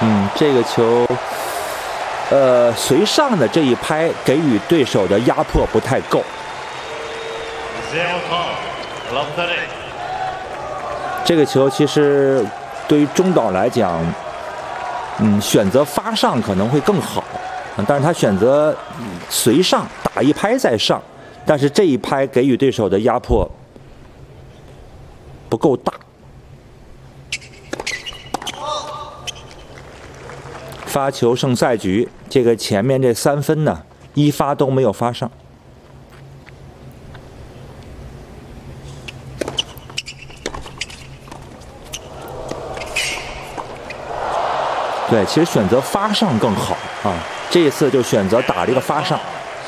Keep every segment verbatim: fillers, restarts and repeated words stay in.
嗯，这个球，呃，随上的这一拍给予对手的压迫不太够。这个球其实对于中岛来讲，嗯，选择发上可能会更好，但是他选择随上打一拍再上，但是这一拍给予对手的压迫不够大。发球胜赛局，这个前面这三分呢，一发都没有发上。对，其实选择发上更好啊，这一次就选择打了一个发上。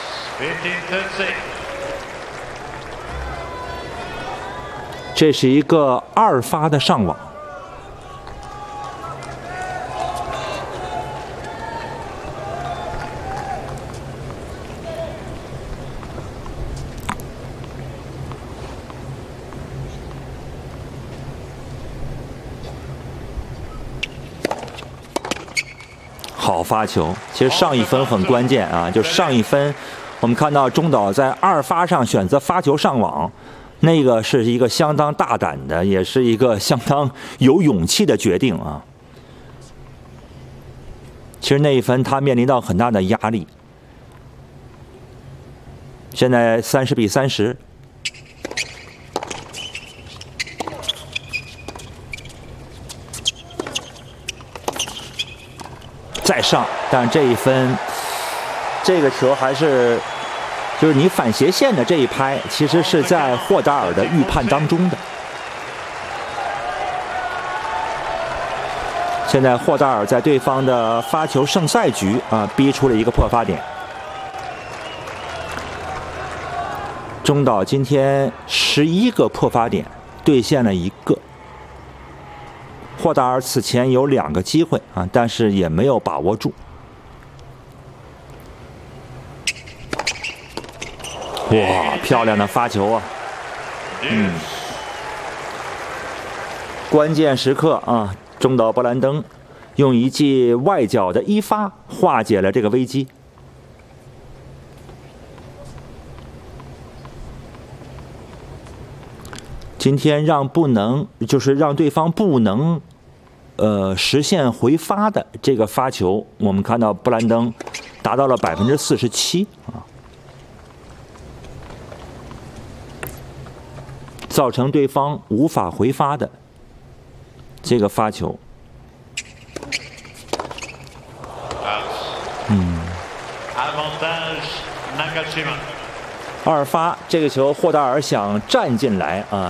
这是一个二发的上网。好发球，其实上一分很关键啊，就上一分，我们看到中岛在二发上选择发球上网，那个是一个相当大胆的，也是一个相当有勇气的决定啊。其实那一分他面临到很大的压力。现在三十比三十。再上，但这一分，这个球还是，就是你反斜线的这一拍，其实是在霍达尔的预判当中的。现在霍达尔在对方的发球胜赛局啊，逼出了一个破发点。中岛今天十一个破发点，兑现了一个。霍达尔此前有两个机会啊，但是也没有把握住。哇，漂亮的发球啊！嗯，关键时刻啊，中岛伯兰登用一记外角的一发化解了这个危机。今天让不能，就是让对方不能，呃，实现回发的这个发球，我们看到布兰登达到了百分之四十七啊，造成对方无法回发的这个发球。嗯。二发这个球，霍达尔想站进来啊。